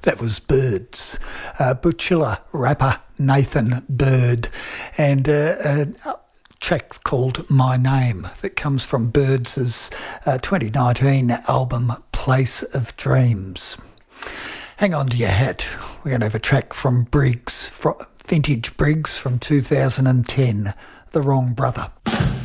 That was Birds, Butchilla rapper Nathan Bird, and a track called My Name that comes from Birds' 2019 album Place of Dreams. Hang on to your hat. We're going to have a track from Briggs, Vintage Briggs from 2010, The Wrong Brother.